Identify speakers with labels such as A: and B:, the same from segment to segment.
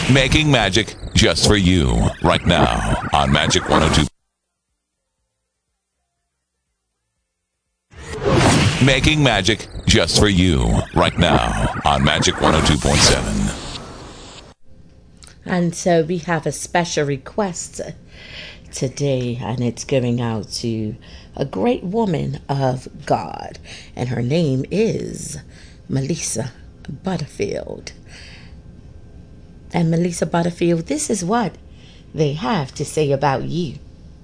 A: Making magic just for you right now on Magic 102. Making magic just for you right now on Magic 102.7.
B: And so we have a special request today, and it's going out to a great woman of God, and her name is Melissa Butterfield. And Melissa Butterfield, this is what they have to say about you.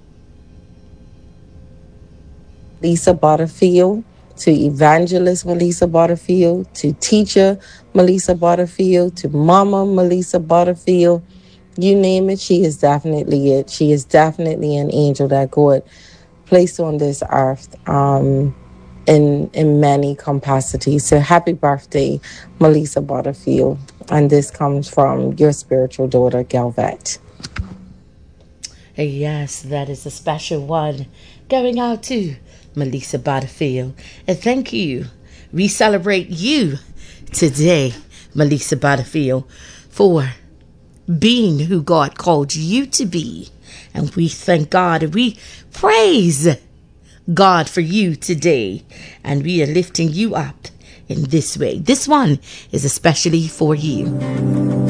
C: Melissa Butterfield, to Evangelist Melissa Butterfield, to Teacher Melissa Butterfield, to Mama Melissa Butterfield. You name it, she is definitely it. She is definitely an angel that God placed on this earth in many capacities. So happy birthday, Melissa Butterfield. And this comes from your spiritual daughter, Galvette.
B: Yes, that is a special one going out to Melissa Butterfield. And thank you. We celebrate you today, Melissa Butterfield, for being who God called you to be. And we thank God and we praise God for you today. And we are lifting you up in this way. This one is especially for you.